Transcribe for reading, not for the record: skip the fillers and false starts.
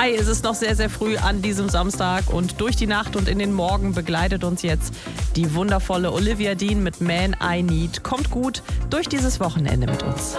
Hi, es ist noch sehr, sehr früh an diesem Samstag und durch die Nacht und in den Morgen begleitet uns jetzt die wundervolle Olivia Dean mit Man I Need. Kommt gut durch dieses Wochenende mit uns.